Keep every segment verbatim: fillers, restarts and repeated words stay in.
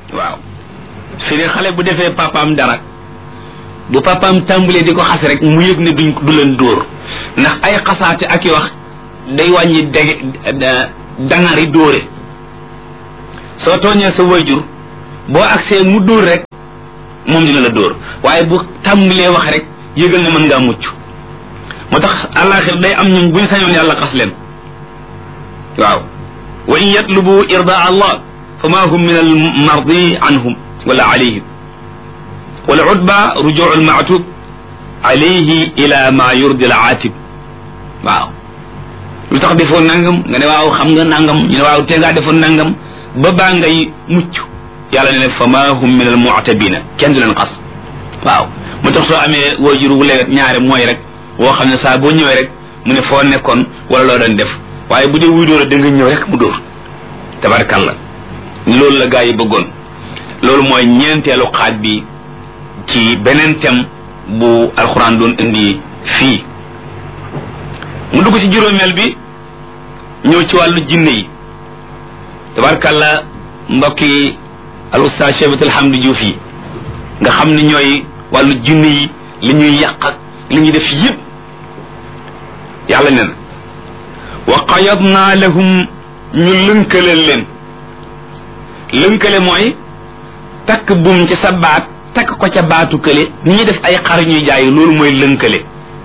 waaw fi ne xale bu defee papaam dara bu papaam tàmbalee di ko xas rek mu yëg ne duñ du leen dóor ndax ay xasaate ak i wax day wàññi dege dangari dóore soo tooñee sa wayjur boo agsee mu dóor rek moom dina la dóor waaye bu tàmbalee wax rek yëgal ne mën ngaa mucc moo tax àllaaxir day am ñun buñ sañoon yàlla xas leen waaw wa in yatlubu irdaa allah fa ma hum min al mardi anhum wala alayhim wal udba rujuu al maatub alayhi ila ma yurdi al aatib waaw lu tax defoon nangam nga ne waaw xam nga nangam ñu ne waaw te ngaa defoon nangam ba baa ngay mucc yàlla ne ne fa ma hum min al mu'tabina kenn du leen xas waaw mu tax soo amee waajur wu lewet ñaare mooy rek woo xam ne saa boo ñëwee rek mu ne foo nekkoon wala loo doon def waaye bu dee wuy dóor a da nga ñëw rek mu dóor tabarkalla loolu la gaa yi bëggoon loolu mooy ñeenteelu xaaj bi ci beneen thème bu alxuraan doon indi fii mu dugg ci juróomeel bi ñëw ci wàllu jinne yi tabarkalla mbokki al ustaas Cheikh Alhamdu Juuf yi nga xam ne ñooy wàllu jinne yi li ñuy yàq ak li ñuy def yëpp yàlla nee na wa qayadna lahum ñu lënkale leen lënkale mooy takk buum ci sa baat takk ko ca baatu kële ni ñuy def ay xar ñuy jaay loolu mooy lënkale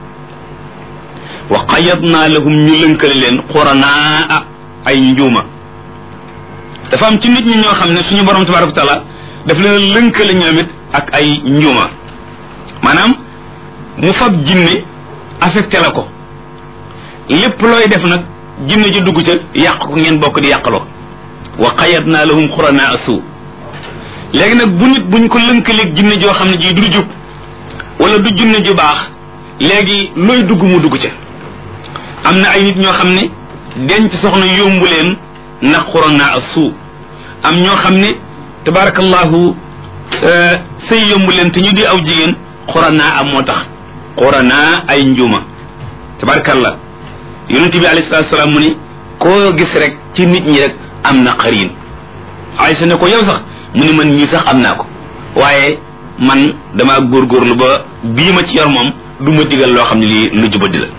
wa qayadna lahum ñu lënkale leen xuranaa ay njuuma dafa am ci nit ñi ñoo xam ne suñu borom tabaraka wa taala daf leen lënkale ñoom it ak ay njuuma maanaam mu fab jinne affecté la ko lépp looy def nag jinne ji dugg ca yàq ko ngeen bokk di yàqaloo wa qayadna lahum xuranaa suu léegi nag bu nit buñ ko lënkaleeg jinne joo xam ne ji du jub wala du jinne ju baax léegi looy dugg mu dugg ca am na ay nit ñoo xam ne denc soxna yombu leen ndax xuranaa suu am ñoo xam ne tabarakallahu sëy yombu leen te ñu di aw jigéen xuranaa am moo tax xuranaa ay njuuma tabarakallah yonente bi alayhi salatu salaam mu ni koo gis rek ci nit ñi rek am na xarin Aysa ne ko yow sax mu ni man ñii sax am naa ko waaye man damaa góorgóorlu ba bii ma ci yor moom du ma digal loo xam ne lii lu jubadi la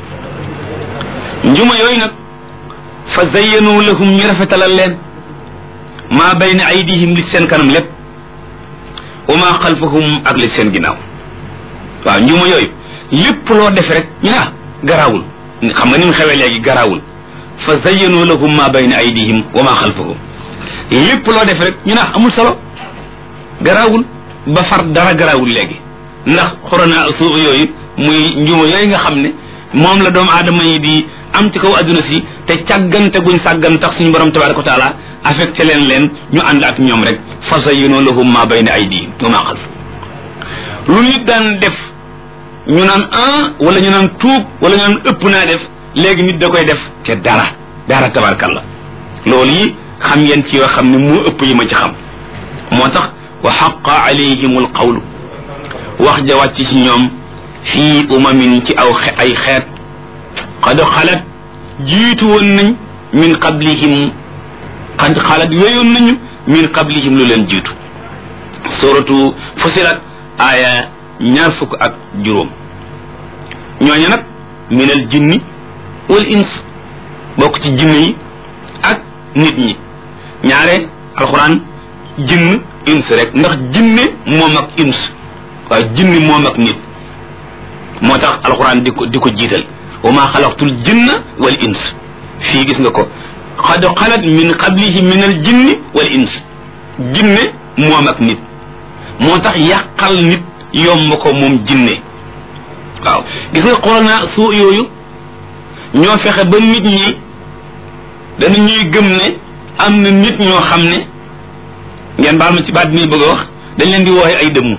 njuma yooyu nag fa zayyanu lahum ñu rafetalal leen maa bayna aydihim li seen kanam lépp wa maa xalfahum ak li seen ginnaaw waaw njuma yooyu lépp loo def rek ñu ne garaawul xam nga ni mu xewee léegi garaawul fa zayyanu lahum maa bayna aydihim wa maa xalfahum lépp loo def rek ñu ne amul solo garaawul ba far dara garaawul léegi ndax xorona suu yooyu muy njuma yooyu nga xam ne moom la doomu aadama yi di am ci kaw adduna si te càggante guñ sàggan tax suñu borom tabaraka wa taala affecté leen leen ñu ànd ak ñoom rek fa zayyanu lahum maa bayna aydihim wa maa xalfahum lu nit daan def ñu naan ah wala ñu naan tuub wala ñu naan ëpp naa def léegi nit da koy def te dara dara tabarakallah loolu yi xam ngeen ci yoo xam ne moo ëpp yi ma ci xam moo tax wa xaqa alayhim alqawlu wax ja wàcc ci ñoom fii umamin ci aw ay xeet qad xalat jiitu woon nañ min qablihim qad xalat weyoon nañu min qablihim lu leen jiitu suratu fusilat aaya ñaar fukk ak juróom ñooñu nag min al jinni wal ins bokk ci jinne yi ak nit ñi ñaare alxuraan jinn ins rek ndax jinne moom ak ins waaye jinne moom ak nit moo tax alxuraan di ko di ko jiital wa maa xalaqtul jinna wal ins fii gis nga ko qad xalat min qablihi min al jinni wal ins jinne moom ak nit moo tax yàqal nit yomb ko moom jinne waaw gis nga xorona suu yooyu ñoo fexe ba nit ñi dana ñuy gëm ne am na nit ñoo xam ne ngeen baal ma ci baat bi muy bëgg a wax dañ leen di wooye ay dëmm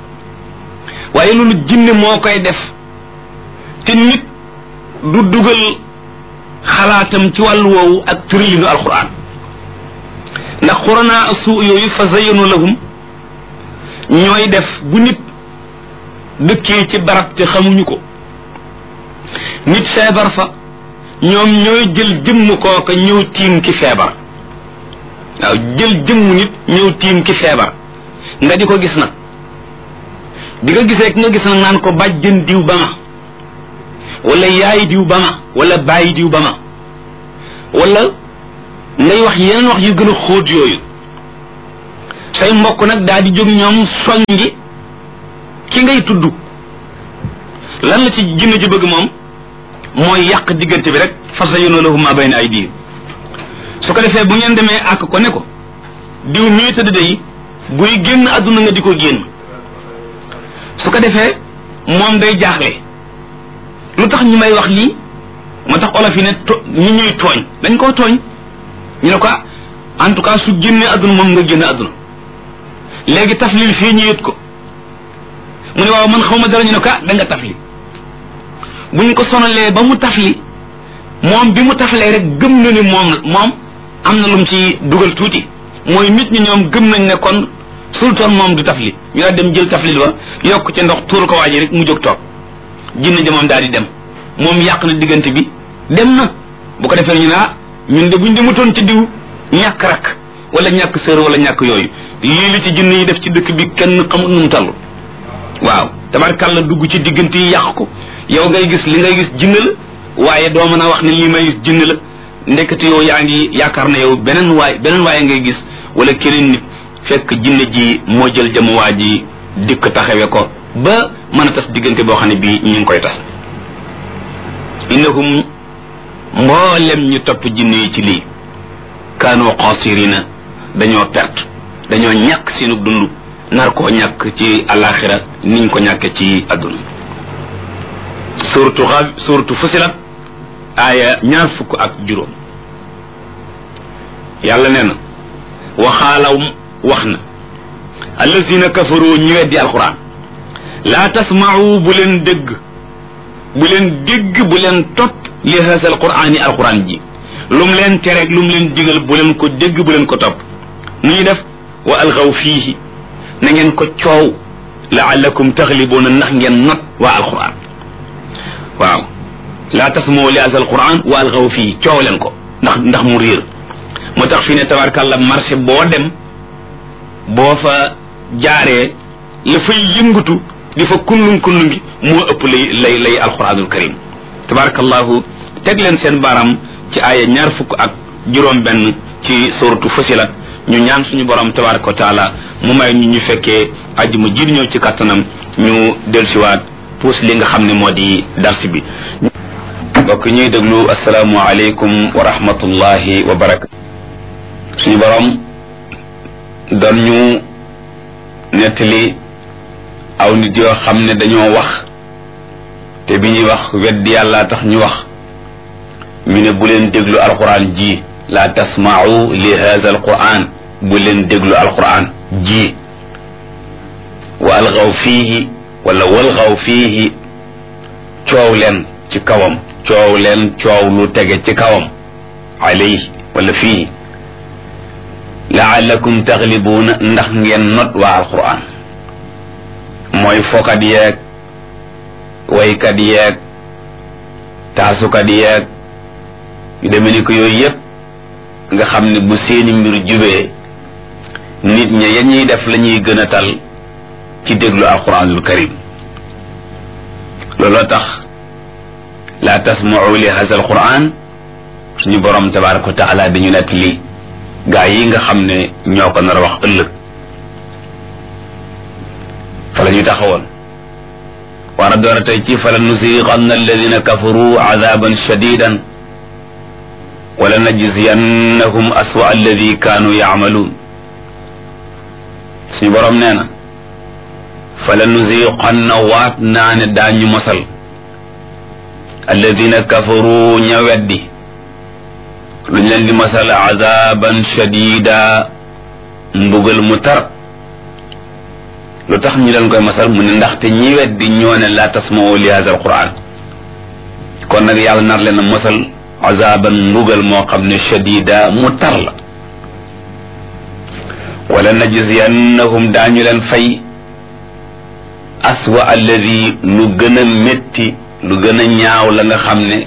waaye loolu jinne moo koy def te nit du dugal xalaatam ci wàllu woowu ak tëralinu alquran ndax xorona suu yooyu fa zayyanu lahum ñooy def bu nit dëkkee ci barab te xamuñu ko nit feebar fa ñoom ñooy jël jëmm kooka ñëw tiim ki feebar waaw jël jëmmu nit ñëw tiim ki feebar nga di ko gis nag di ko gisee ki nga gis nag naan ko bàjjen diw ba ma wala yaay diw ba ma wala bàyyi diw ba ma wala ngay wax yeneen wax yu gën a xóot yooyu say mbokk nag daal di jóg ñoom soññi ki ngay tudd lan la ci jinne ji bëgg moom mooy yàq diggante bi rek fasa yénoo lahu ma bayna aydihim su ko defee bu ngeen demee àkk ko ne ko diw mii tëdd day buy génn àdduna nga di ko génn su ko defee moom day jaaxle lu tax ñu may wax lii moo tax olof yi ne to ñi ñuy tooñ dañ koo tooñ ñu ne ko en tout cas su génnee àdduna moom nga génn àdduna léegi taflil fii ñu yët ko mu ne waaw man xaw ma dara ñu ne ko da nga tafli buñ ko sonalee ba mu tafli moom bi mu taflee rek gëm na ni moom moom am na lu mu ci dugal tuuti mooy nit ñi ñoom gëm nañ ne kon sultan moom du tafli ñu daal dem jël tafli ba yokk ca ndox tuur ko waaji rek mu jóg toog jinne ja moom daal di dem moom yàq na diggante bi dem na bu ko defee ñu ne ah ñun de buñ demutoon ci diw ñàkk rak wala ñàkk sër wala ñàkk yooyu lii li ci jinne yi def ci dëkk bi kenn xamul nu mu toll waaw tabarkàlla dugg ci diggante yi yàq ko yow ngay gis li ngay gis jinne la waaye doo mën a wax ne lii may gis jinne la ndekete yow yaa ngi yaakaar na yow beneen waay beneen waaye ngay gis wala keneen nit fekk jinne ji moo jël jamuwaa ji dikk taxawe ko ba mën a tas diggante boo xam ne bii ñu ngi koy tas innahum mboolem ñu topp jinne yi ci lii kaanu xaasirina dañoo perte dañoo ñàkk seenu dund nar koo ñàkk ci alaxira niñ ko ñàkke ci adduna suratu xa suratu fusilat aaya ñaar fukk ak juróom yàlla nee na waxaalaw wax na allazina kafaru ñu weddi alquran laa tasma'u bu leen dégg bu leen dégg bu leen topp li haasa alquran yi alquran ji lu mu leen tereeg lu mu leen digal bu leen ko dégg bu leen ko topp nu ñuy def wa alxaw fiihi na ngeen ko coow laallakum taxlibuuna ndax ngeen not waa alquran waaw laa tasma'u li haasa alquran wa alxaw fiihi coow leen ko ndax ndax mu réer moo tax fii ne tabarkàlla marché boo dem boo fa jaaree la fay yëngatu di fa kundung kundungi moo ëpp lay lay lay alquranul karim tabarakallahu teg leen seen baram ci aaya ñaar fukk ak juróom benn ci suratu Fusilat ñu ñaan suñu borom tabaraka wa taala mu may ñu ñu fekkee aji mu jiir ñëw ci kattanam ñu dellusiwaat puus li nga xam ne moo di dars bi mbokk ñuy déglu asalaamu aleykum wa rahmatullahi wa barakatu suñu borom doon ñu nettali aw nit yoo xam ne dañoo wax te bi ñuy wax weddi yàlla tax ñu wax ñu ne bu leen déglu alquran ji la tasma'u li hadha alquran bu leen déglu alquran ji wa algaw fiihi wala walgaw fiihi coow leen ci kawam coow leen coow lu tege ci kawam alayhi wala fiihi laallakum taxlibuuna ndax ngeen not waa alquran mooy fokat yeeg waykat yeeg taasukat yeeg yu demee ni ko yooyu yépp nga xam ne bu seeni mbir jubee nit ña ya ñuy def la ñuy gën a tal ci déglu alquranul karim looloo tax laa tasma'u li hadha alquran suñu borom tabaraka wa taala dañu nettali gaa yi nga xam ne ñoo ko nar a wax ëllëg fa la ñu taxawoon war a door a tey ci fala nusiqanna alladina kafaru adaban shadidan wala najziyannahum aswa alladi kaanu yaamaluun suñu borom nee na fala nusiqanna waat naa ne daañu mosal alladina kafaru ña weddi lu ñu leen di masal azaban shadida mbugal mu tar lu tax ñu leen koy masal mu ne ndaxte ñi weddi ñoo ne la tasma'u li hadha alquran kon nag yàlla nar leen a masal azaban mbugal moo xam ne shadida mu tar la wala najziyannahum daañu leen fay aswa alladi lu gën a métti lu gën a ñaaw la nga xam ne